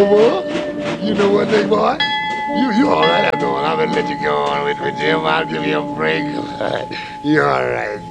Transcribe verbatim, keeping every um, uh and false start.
know what? You know what, big boy? You you all right after all. I'm gonna let you go on with, with Jim. I'll give you a break. You all right,